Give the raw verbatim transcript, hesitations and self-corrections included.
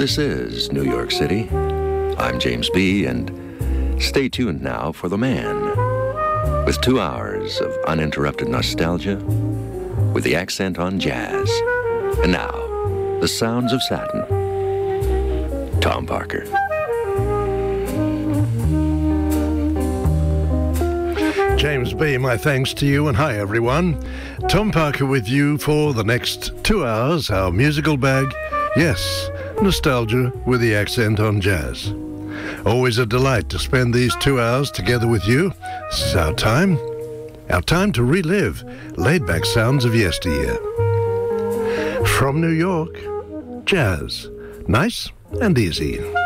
This is New York City. I'm James B., and stay tuned now for The Man, with two hours of uninterrupted nostalgia with the accent on jazz. And now, the sounds of satin. Tom Parker. James B., my thanks to you, and hi everyone. Tom Parker with you for the next two hours, our musical bag. Yes, nostalgia with the accent on jazz. Always a delight to spend these two hours together with you. This is our time, our time to relive laid-back sounds of yesteryear. From New York, jazz, nice and easy.